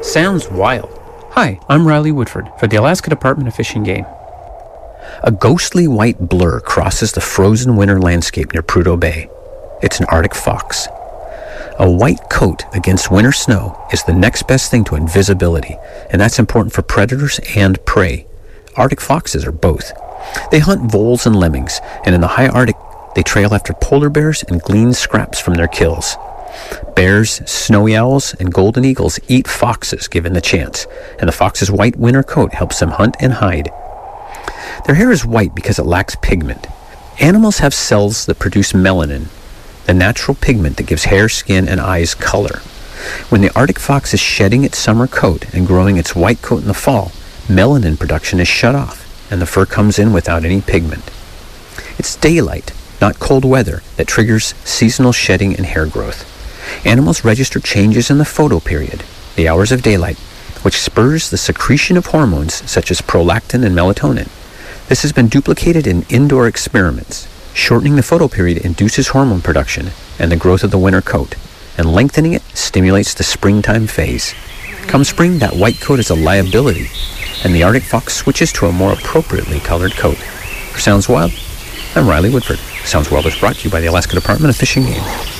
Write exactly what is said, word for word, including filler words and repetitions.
Sounds wild. Hi, I'm Riley Woodford for the Alaska Department of Fish and Game. A ghostly white blur crosses the frozen winter landscape near Prudhoe Bay. It's an Arctic fox. A white coat against winter snow is the next best thing to invisibility, and that's important for predators and prey. Arctic foxes are both. They hunt voles and lemmings, and in the high Arctic, they trail after polar bears and glean scraps from their kills. Bears, snowy owls, and golden eagles eat foxes given the chance, and the fox's white winter coat helps them hunt and hide. Their hair is white because it lacks pigment. Animals have cells that produce melanin, the natural pigment that gives hair, skin, and eyes color. When the Arctic fox is shedding its summer coat and growing its white coat in the fall, melanin production is shut off, and the fur comes in without any pigment. It's daylight, not cold weather, that triggers seasonal shedding and hair growth. Animals register changes in the photoperiod, the hours of daylight, which spurs the secretion of hormones such as prolactin and melatonin. This has been duplicated in indoor experiments. Shortening the photoperiod induces hormone production and the growth of the winter coat, and lengthening it stimulates the springtime phase. Come spring, that white coat is a liability, and the Arctic fox switches to a more appropriately colored coat. For Sounds Wild, I'm Riley Woodford. Sounds Wild is brought to you by the Alaska Department of Fish and Game.